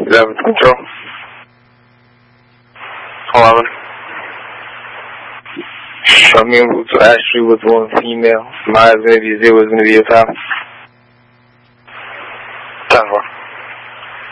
11 control. 11. Show me Ashley was one female. Maya's going to be 0, is going to be a top.